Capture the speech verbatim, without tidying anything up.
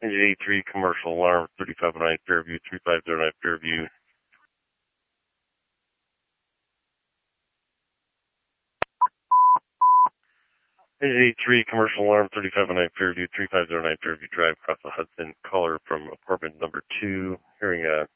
Engine eighty-three, commercial alarm, thirty-five oh nine Fairview, three five zero nine Fairview. Engine eighty-three, commercial alarm, thirty-five oh nine Fairview, three five zero nine Fairview Drive, across the Hudson. Caller from apartment number two, hearing a